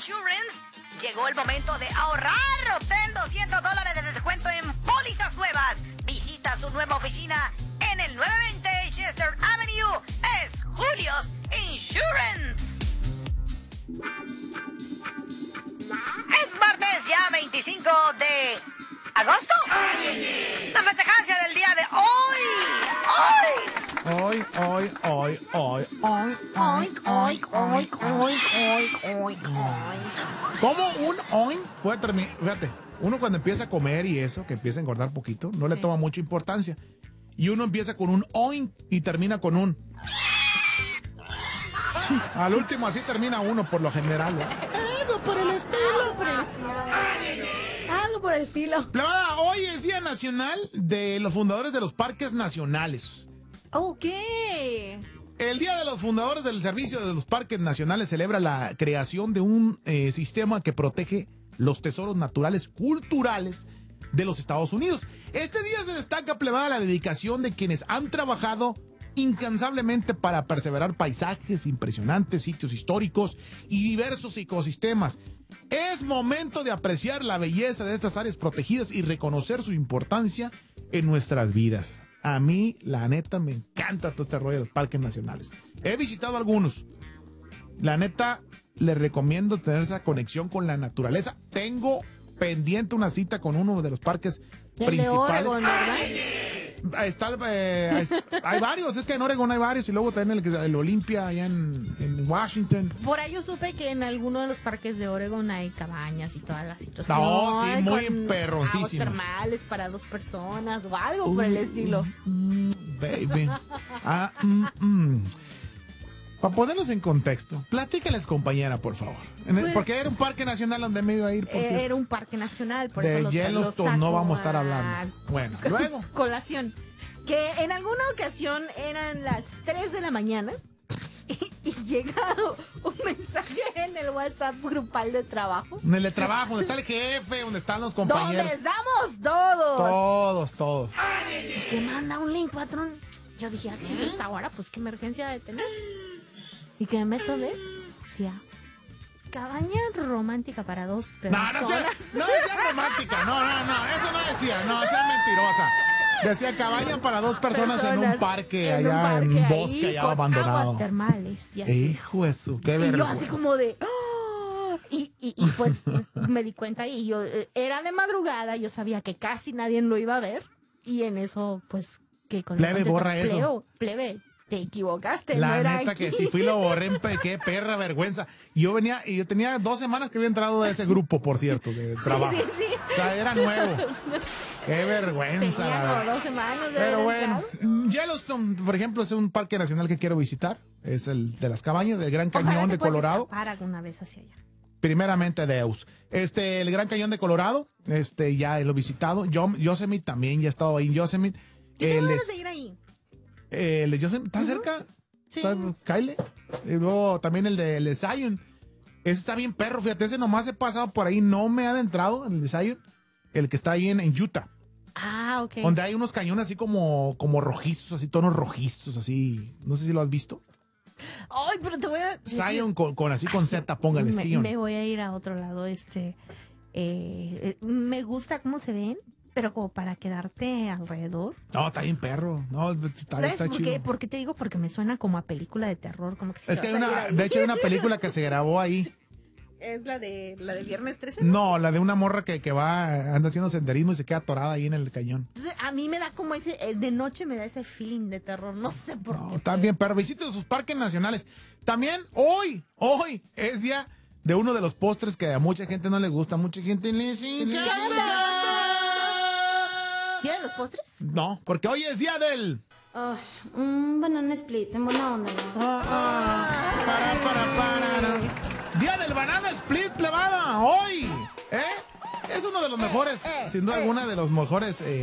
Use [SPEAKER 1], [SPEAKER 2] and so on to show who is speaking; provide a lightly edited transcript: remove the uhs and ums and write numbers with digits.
[SPEAKER 1] Insurance. Llegó el momento de ahorrar. Obtén $200 de descuento en pólizas nuevas. Visita su nueva oficina en el 920 Chester Avenue. Es Julio's Insurance. Es martes ya 25 de agosto. La festejancia del día de hoy.
[SPEAKER 2] ¿Cómo un oin puede terminar? Fíjate, uno cuando empieza a comer y eso, que empieza a engordar poquito, no le toma mucha importancia. Y uno empieza con un oin y termina con un... Al último así termina uno por lo general, ¿no?
[SPEAKER 3] Algo por el estilo.
[SPEAKER 2] Plebada, hoy es Día Nacional de los Fundadores de los Parques Nacionales.
[SPEAKER 3] Ok.
[SPEAKER 2] El Día de los Fundadores del Servicio de los Parques Nacionales celebra la creación de un sistema que protege los tesoros naturales culturales de los Estados Unidos. Este día se destaca, plebada, la dedicación de quienes han trabajado incansablemente para perseverar paisajes impresionantes, sitios históricos y diversos ecosistemas. Es momento de apreciar la belleza de estas áreas protegidas y reconocer su importancia en nuestras vidas. A mí, la neta, me encanta todo este rollo de los parques nacionales. He visitado algunos. La neta, les recomiendo tener esa conexión con la naturaleza. Tengo pendiente una cita con uno de los parques principales.
[SPEAKER 3] De Oregon, ¿verdad?
[SPEAKER 2] Hay varios, es que en Oregon hay varios y luego también el Olympia allá en Washington.
[SPEAKER 3] Por ahí yo supe que en alguno de los parques de Oregon hay cabañas y toda la situación.
[SPEAKER 2] No, sí, muy
[SPEAKER 3] con
[SPEAKER 2] perroncísimas.
[SPEAKER 3] aguas termales para 2 personas o algo por el estilo.
[SPEAKER 2] Baby. Para ponerlos en contexto, platícales, compañera, por favor. Porque era un parque nacional donde me iba a ir, por cierto.
[SPEAKER 3] Era un parque nacional, por
[SPEAKER 2] de
[SPEAKER 3] eso
[SPEAKER 2] Yellowstone no vamos a estar hablando. Bueno, luego.
[SPEAKER 3] Colación. Que en alguna ocasión eran las 3 de la mañana y llega un mensaje en el WhatsApp grupal de trabajo.
[SPEAKER 2] En el de trabajo, donde está el jefe, donde están los compañeros.
[SPEAKER 3] Donde estamos todos.
[SPEAKER 2] Todos.
[SPEAKER 3] Y que manda un link, patrón. Yo dije, esta hora, pues qué emergencia de tener. Y que me meto de... decía, cabaña romántica para 2 personas.
[SPEAKER 2] No decía romántica, no, eso no decía, no, esa es mentirosa. Decía cabaña para 2 personas en un parque allá, en un bosque allá abandonado.
[SPEAKER 3] Aguas termales. Y así.
[SPEAKER 2] Hijo de su, qué vergüenza.
[SPEAKER 3] Y yo así como de... ¡oh! Y pues me di cuenta y yo... era de madrugada, yo sabía que casi nadie lo iba a ver. Y en eso, pues... que con
[SPEAKER 2] plebe, borra eso.
[SPEAKER 3] Plebe, te equivocaste.
[SPEAKER 2] La
[SPEAKER 3] no era
[SPEAKER 2] neta
[SPEAKER 3] aquí.
[SPEAKER 2] que si fui lo borré, qué perra vergüenza. Y yo tenía 2 semanas que había entrado a ese grupo, por cierto, de trabajo.
[SPEAKER 3] Sí.
[SPEAKER 2] O sea, era nuevo. Qué vergüenza.
[SPEAKER 3] Tenía como 2 semanas.
[SPEAKER 2] Pero bueno, Yellowstone, por ejemplo, es un parque nacional que quiero visitar. Es el de las cabañas del Gran Cañón de Colorado.
[SPEAKER 3] Para alguna vez hacia allá.
[SPEAKER 2] Primeramente Deus. El Gran Cañón de Colorado, ya lo he visitado. Yosemite también, ya he estado ahí en Yosemite.
[SPEAKER 3] Yo tengo ganas de ir ahí.
[SPEAKER 2] El de Yosemite, ¿está cerca?
[SPEAKER 3] Sí.
[SPEAKER 2] ¿Está Kyle? Y luego también el de Zion. Ese está bien perro, fíjate, ese nomás he pasado por ahí, no me he adentrado en el de Zion. El que está ahí en Utah.
[SPEAKER 3] Ah, ok.
[SPEAKER 2] Donde hay unos cañones así como rojizos, así tonos rojizos, así. No sé si lo has visto.
[SPEAKER 3] Ay, pero te voy a decir...
[SPEAKER 2] Zion con Z, póngale Zion.
[SPEAKER 3] Me voy a ir a otro lado, me gusta cómo se ven, pero como para quedarte alrededor.
[SPEAKER 2] No, está bien perro. No,
[SPEAKER 3] ¿Sabes
[SPEAKER 2] está
[SPEAKER 3] por
[SPEAKER 2] chido.
[SPEAKER 3] qué? ¿Por qué te digo? Porque me suena como a película de terror, como que
[SPEAKER 2] Es que de hecho hay una película que se grabó ahí.
[SPEAKER 3] ¿Es la de Viernes 13?
[SPEAKER 2] No, la de una morra que anda haciendo senderismo y se queda atorada ahí en el cañón.
[SPEAKER 3] Entonces, a mí me da como de noche me da ese feeling de terror, no sé por qué.
[SPEAKER 2] Está bien, pero visiten sus parques nacionales. También hoy es día de uno de los postres que a mucha gente no le gusta, mucha gente les encanta.
[SPEAKER 3] ¿Día de los postres?
[SPEAKER 2] No, porque hoy es día del...
[SPEAKER 4] banana split, en buena onda.
[SPEAKER 2] Día del banana split, plebada, hoy. Es uno de los mejores, sin duda alguna de los mejores